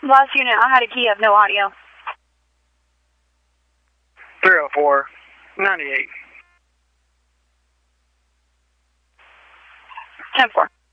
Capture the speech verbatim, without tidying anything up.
Last unit, I had a key of no audio. three oh four, ninety-eight. ten four.